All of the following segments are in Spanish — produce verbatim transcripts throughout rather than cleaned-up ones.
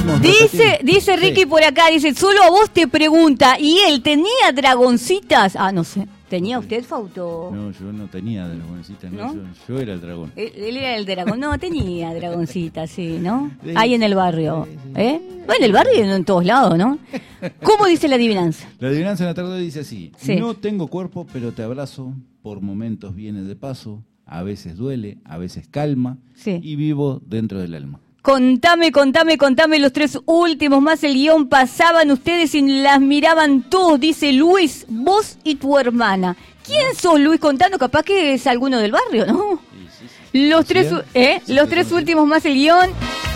podemos Dice, repetir. dice Ricky Sí. por acá, dice, solo a vos te pregunta, ¿y él tenía dragoncitas? Ah, no sé. ¿Tenía usted, Fausto? No, yo no tenía dragoncitas, no, ¿No? Yo, yo era el dragón. Él, él era el dragón. No, tenía dragoncitas, sí, ¿no? Sí. Ahí en el barrio. Sí, sí. ¿Eh? Bueno, en el barrio y en todos lados, ¿no? ¿Cómo dice la adivinanza? La adivinanza en la tarde dice así: Sí. no tengo cuerpo, pero te abrazo, por momentos viene de paso, a veces duele, a veces calma, Sí. y vivo dentro del alma. Contame, contame, contame los tres últimos más el guión. Pasaban ustedes y las miraban todos, dice Luis, vos y tu hermana. ¿Quién sos, Luis? Contando, capaz que es alguno del barrio, ¿no? Sí, sí, sí. Los ¿Así tres, es? u- ¿eh? Sí, los sí, tres sí. últimos más el guión.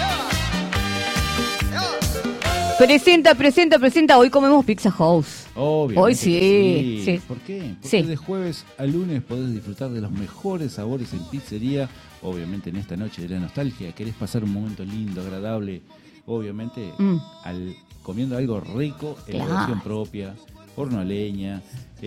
Presenta, presenta, presenta. Hoy comemos Pizza House. Obviamente Hoy que sí, sí. ¿Por qué? Porque Sí. de jueves a lunes podés disfrutar de los mejores sabores en pizzería. Obviamente en esta noche de la nostalgia querés pasar un momento lindo, agradable. Obviamente Mm. al comiendo algo rico, elaboración Claro. propia, horno a leña.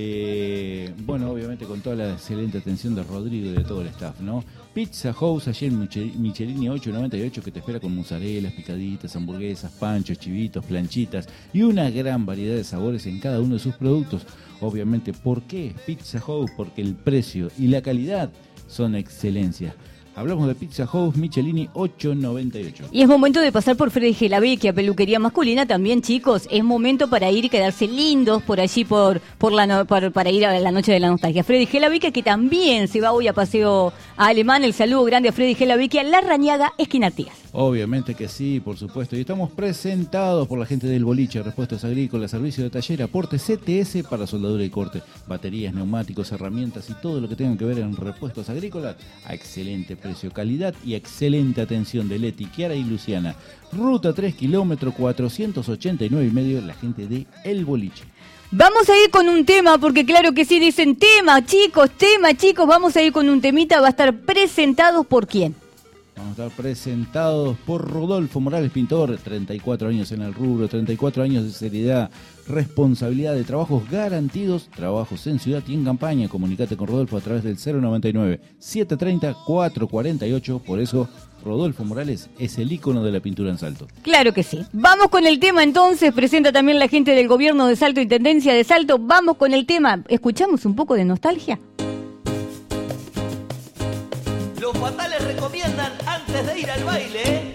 eh, bueno, obviamente con toda la excelente atención de Rodrigo y de todo el staff, ¿no? Pizza House allí en Michel- Michelini ocho noventa y ocho, que te espera con mozzarellas, picaditas, hamburguesas, panchos, chivitos, planchitas y una gran variedad de sabores en cada uno de sus productos. Obviamente, ¿por qué Pizza House? Porque el precio y la calidad son excelencia. Hablamos de Pizza House Michelini ocho noventa y ocho. Y es momento de pasar por Freddy Gelavecchia, peluquería masculina también, chicos. Es momento para ir y quedarse lindos por allí, por, por la no- por- para ir a la noche de la nostalgia. Freddy Gelavecchia, que también se va hoy a paseo a Alemán. El saludo grande a Freddy Gelavecchia, La Rañaga, esquina Artigas. Obviamente que sí, por supuesto. Y estamos presentados por la gente del Boliche, Repuestos Agrícolas, Servicio de Taller, Aporte C T S para soldadura y corte, baterías, neumáticos, herramientas y todo lo que tenga que ver en repuestos agrícolas a excelente precio, calidad y excelente atención de Leti, Kiara y Luciana. Ruta tres, kilómetro cuatrocientos ochenta y nueve y medio, la gente de El Boliche. Vamos a ir con un tema, porque claro que sí, dicen tema, chicos, tema, chicos. Vamos a ir con un temita, va a estar presentados por quién. Vamos a estar presentados por Rodolfo Morales Pintor, treinta y cuatro años en el rubro, treinta y cuatro años de seriedad, responsabilidad de trabajos garantidos, trabajos en ciudad y en campaña. Comunicate con Rodolfo a través del cero noventa y nueve, setecientos treinta, cuatrocientos cuarenta y ocho, por eso Rodolfo Morales es el ícono de la pintura en Salto. Claro que sí. Vamos con el tema entonces, presenta también la gente del gobierno de Salto, Intendencia de Salto. Vamos con el tema, ¿escuchamos un poco de nostalgia? Los fatales recomiendan antes de ir al baile, ¿eh?